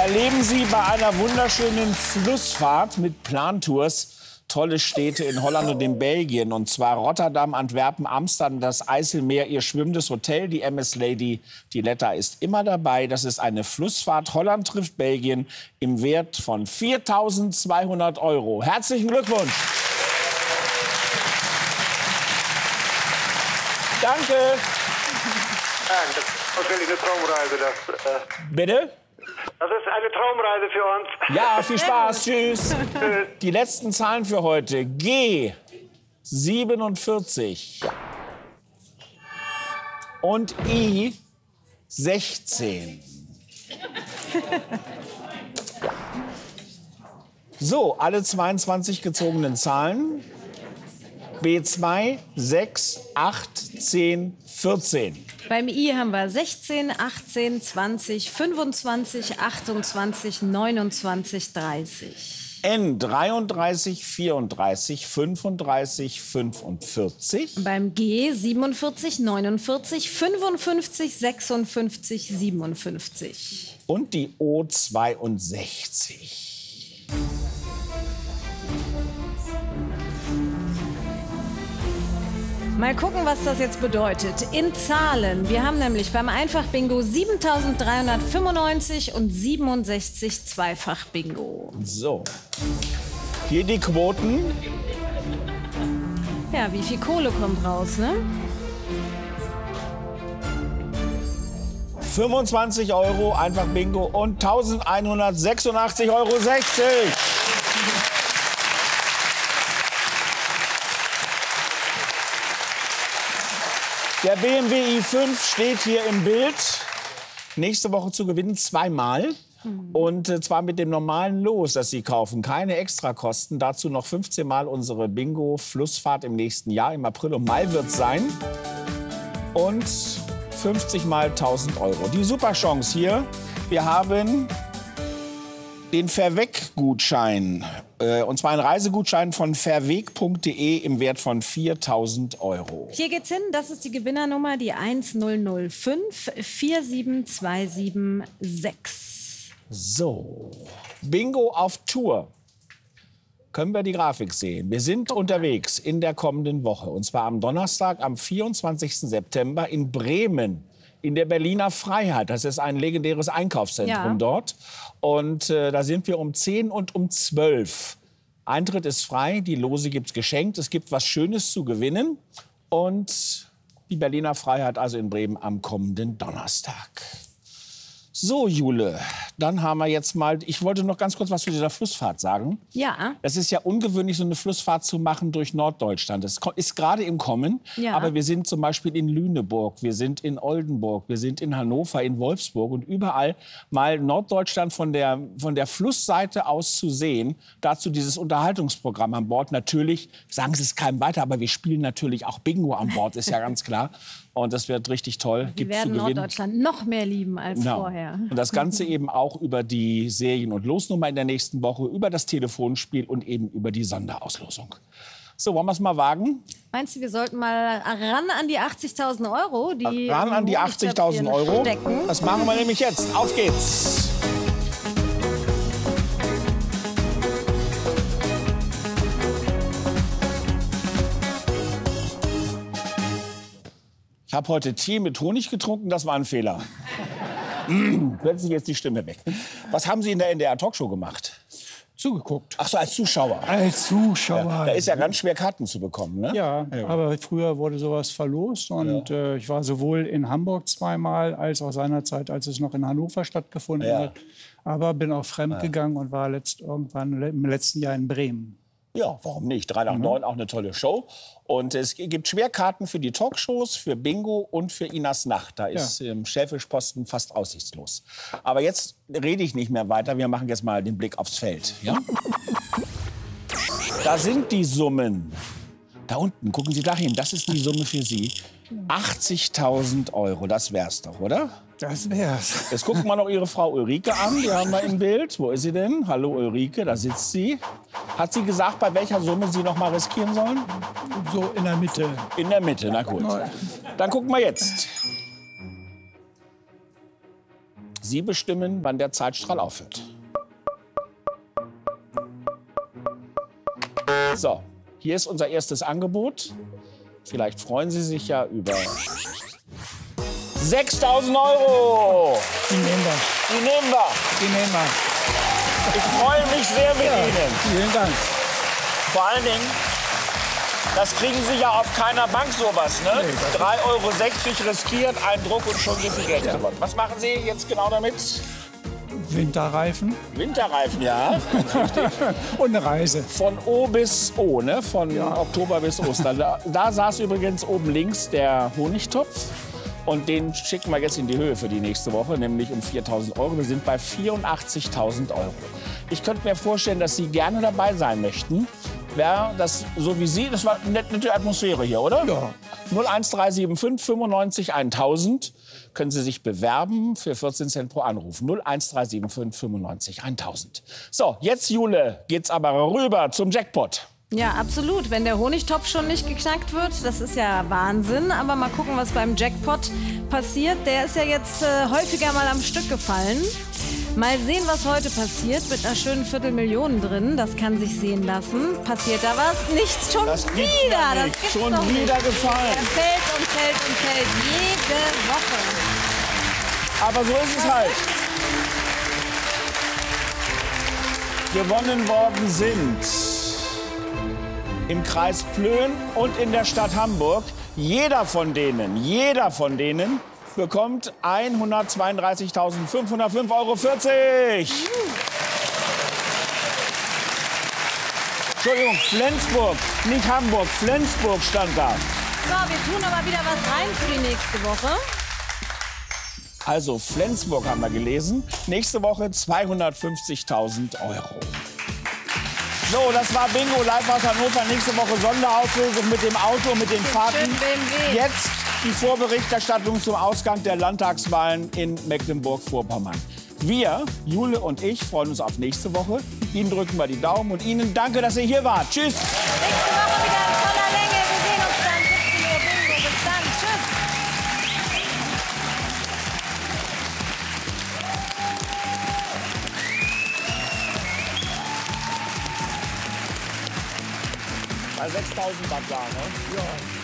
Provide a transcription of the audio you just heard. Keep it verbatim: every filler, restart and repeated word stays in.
erleben Sie bei einer wunderschönen Flussfahrt mit Plantours tolle Städte in Holland und in Belgien. Und zwar Rotterdam, Antwerpen, Amsterdam, das Eiselmeer, Ihr schwimmendes Hotel. Die M S Lady, die Letta ist immer dabei. Das ist eine Flussfahrt. Holland trifft Belgien im Wert von viertausendzweihundert Euro. Herzlichen Glückwunsch. Danke. Ja, das ist natürlich eine Traumreise. Das, äh Bitte? Das ist eine Traumreise für uns. Ja, viel Spaß. Tschüss. Die letzten Zahlen für heute. G siebenundvierzig und I sechzehn. So, alle zweiundzwanzig gezogenen Zahlen. B zwei, sechs, acht, zehn, vierzehn. Beim I haben wir sechzehn, achtzehn, zwanzig, fünfundzwanzig, achtundzwanzig, neunundzwanzig, dreißig. N dreiunddreißig, vierunddreißig, fünfunddreißig, fünfundvierzig. Beim G siebenundvierzig, neunundvierzig, fünfundfünfzig, sechsundfünfzig, siebenundfünfzig. Und die O zweiundsechzig. Mal gucken, was das jetzt bedeutet. In Zahlen. Wir haben nämlich beim Einfach-Bingo siebentausenddreihundertfünfundneunzig und siebenundsechzig Zweifach-Bingo. So. Hier die Quoten. Ja, wie viel Kohle kommt raus, ne? fünfundzwanzig Euro Einfach-Bingo und eintausendeinhundertsechsundachtzig Euro sechzig. Der B M W i fünf steht hier im Bild. Nächste Woche zu gewinnen zweimal. Und äh, zwar mit dem normalen Los, das Sie kaufen. Keine Extrakosten. Dazu noch fünfzehn Mal unsere Bingo-Flussfahrt im nächsten Jahr. Im April und Mai wird es sein. Und fünfzig Mal tausend Euro. Die Superchance hier. Wir haben den Verweg-Gutschein. Äh, und zwar einen Reisegutschein von verweg punkt de im Wert von viertausend Euro. Hier geht's hin. Das ist die Gewinnernummer, die eins null null fünf vier sieben zwei sieben sechs. So, Bingo auf Tour. Können wir die Grafik sehen? Wir sind unterwegs in der kommenden Woche. Und zwar am Donnerstag, am vierundzwanzigsten September in Bremen. In der Berliner Freiheit. Das ist ein legendäres Einkaufszentrum ja. dort. Und äh, da sind wir um zehn und um zwölf. Eintritt ist frei, die Lose gibt's geschenkt. Es gibt was Schönes zu gewinnen. Und die Berliner Freiheit also in Bremen am kommenden Donnerstag. So, Jule, dann haben wir jetzt mal... Ich wollte noch ganz kurz was zu dieser Flussfahrt sagen. Ja. Es ist ja ungewöhnlich, so eine Flussfahrt zu machen durch Norddeutschland. Das ist gerade im Kommen. Ja. Aber wir sind zum Beispiel in Lüneburg, wir sind in Oldenburg, wir sind in Hannover, in Wolfsburg. Und überall mal Norddeutschland von der, von der Flussseite aus zu sehen. Dazu dieses Unterhaltungsprogramm an Bord. Natürlich, sagen Sie es keinem weiter, aber wir spielen natürlich auch Bingo an Bord, ist ja ganz klar. Und das wird richtig toll. Wir werden Norddeutschland noch mehr lieben als no. vorher. Und das Ganze eben auch über die Serien- und Losnummer in der nächsten Woche, über das Telefonspiel und eben über die Sonderauslosung. So, wollen wir es mal wagen? Meinst du, wir sollten mal ran an die achtzigtausend Euro? Die ran an die achtzigtausend Euro. Stecken. Das machen wir nämlich jetzt. Auf geht's. Ich habe heute Tee mit Honig getrunken, das war ein Fehler. Plötzlich ist die Stimme weg. Was haben Sie in der N D R-Talkshow gemacht? Zugeguckt. Ach so, als Zuschauer? Als Zuschauer. Ja, da ist ja ganz schwer, Karten zu bekommen, ne? Ja, ja. Aber früher wurde sowas verlost. Und ja. äh, ich war sowohl in Hamburg zweimal, als auch seinerzeit, als es noch in Hannover stattgefunden ja. hat. Aber bin auch fremdgegangen ja. und war letzt, irgendwann im letzten Jahr in Bremen. Ja, warum nicht? drei nach neun, mhm. auch eine tolle Show. Und es gibt Schwerkarten für die Talkshows, für Bingo und für Inas Nacht. Da ist ja. im Schäfischposten fast aussichtslos. Aber jetzt rede ich nicht mehr weiter. Wir machen jetzt mal den Blick aufs Feld. Ja? Da sind die Summen. Da unten, gucken Sie dahin. Das ist die Summe für Sie. achtzigtausend Euro, das wär's doch, oder? Das wär's. Jetzt gucken wir noch Ihre Frau Ulrike an. Die haben wir im Bild. Wo ist sie denn? Hallo Ulrike, da sitzt sie. Hat sie gesagt, bei welcher Summe Sie noch mal riskieren sollen? So in der Mitte. In der Mitte, na gut. Dann gucken wir jetzt. Sie bestimmen, wann der Zeitstrahl aufhört. So, hier ist unser erstes Angebot. Vielleicht freuen Sie sich ja über sechstausend Euro. Die nehmen wir. Die nehmen wir. Die nehmen wir. Ich freue mich sehr mit Ja, Ihnen. vielen Dank. Vor allen Dingen, das kriegen Sie ja auf keiner Bank sowas, ne? Nee, das- drei Euro sechzig riskiert, ein Druck und schon so viel Geld gewonnen. Was machen Sie jetzt genau damit? Winterreifen Winterreifen, ja. und eine Reise. Von O bis O, ne? Von Oktober bis Ostern. Da, da saß übrigens oben links der Honigtopf. Und den schicken wir jetzt in die Höhe für die nächste Woche, nämlich um viertausend Euro. Wir sind bei vierundachtzigtausend Euro. Ich könnte mir vorstellen, dass Sie gerne dabei sein möchten. Wäre das so wie Sie? Das war eine nette Atmosphäre hier, oder? Ja. null eins drei sieben fünf fünfundneunzig eintausend. Können Sie sich bewerben für vierzehn Cent pro Anruf. null eins drei sieben fünf fünfundneunzig eintausend. So, jetzt, Jule, geht's aber rüber zum Jackpot. Ja, absolut. Wenn der Honigtopf schon nicht geknackt wird, das ist ja Wahnsinn. Aber mal gucken, was beim Jackpot passiert. Der ist ja jetzt äh, häufiger mal am Stück gefallen. Mal sehen, was heute passiert mit einer schönen Viertelmillion drin. Das kann sich sehen lassen. Passiert da was? Nichts schon Das gibt's wieder. ja Das nicht. gibt's Schon doch nicht. wieder gefallen. Er fällt und fällt und fällt jede Woche. Aber so ist es halt. Gewonnen worden sind im Kreis Plön und in der Stadt Hamburg. Jeder von denen, jeder von denen bekommt hundertzweiunddreißigtausendfünfhundertfünf Euro vierzig. Entschuldigung, Flensburg, nicht Hamburg, Flensburg stand da. So, wir tun aber wieder was rein für die nächste Woche. Also Flensburg haben wir gelesen. Nächste Woche zweihundertfünfzigtausend Euro. So, das war Bingo live aus Hannover. Nächste Woche Sonderauslosung mit dem Auto, mit den Fahrten. schönen B M W. Jetzt die Vorberichterstattung zum Ausgang der Landtagswahlen in Mecklenburg-Vorpommern. Wir, Jule und ich, freuen uns auf nächste Woche. Ihnen drücken wir die Daumen und Ihnen danke, dass ihr hier wart. Tschüss. Nächste Woche wieder in voller Länge. Wir sehen uns dann siebzehn Uhr Bingo. Bis dann. Tschüss. Bei sechstausend Watt, ne? Ja.